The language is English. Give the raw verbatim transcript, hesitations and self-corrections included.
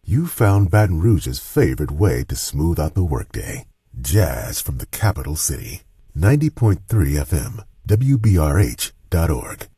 You found Baton Rouge's favorite way to smooth out the workday. Jazz from the capital city. ninety point three F M, W B R H dot org.